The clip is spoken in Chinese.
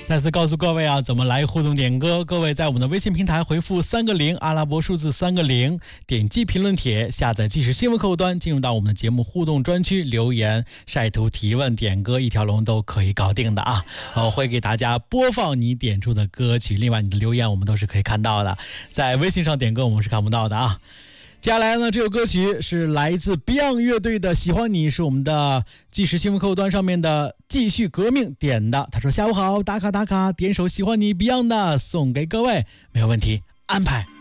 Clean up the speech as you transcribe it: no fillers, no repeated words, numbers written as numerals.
再次告诉各位啊，怎么来互动点歌？各位在我们的微信平台回复3个0，阿拉伯数字3个0，点击评论帖，下载即时新闻客户端，进入到我们的节目互动专区，留言、晒图、提问、点歌，一条龙都可以搞定的啊！我会给大家播放你点出的歌曲，另外你的留言我们都是可以看到的，在微信上点歌我们是看不到的啊。接下来呢，这首歌曲是来自 Beyond 乐队的《喜欢你》，是我们的即时新闻客户端上面的继续革命点的。他说下午好，打卡打卡，点首《喜欢你》 Beyond 的送给各位，没有问题，安排。